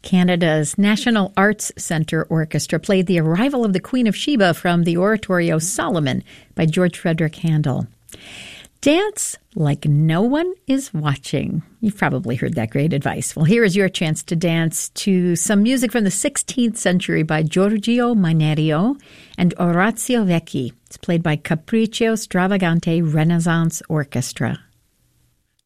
Canada's National Arts Centre Orchestra played The Arrival of the Queen of Sheba from the oratorio Solomon by George Frederick Handel. Dance like no one is watching. You've probably heard that great advice. Well, here is your chance to dance to some music from the 16th century by Giorgio Mainerio and Orazio Vecchi. It's played by Capriccio Stravagante Renaissance Orchestra.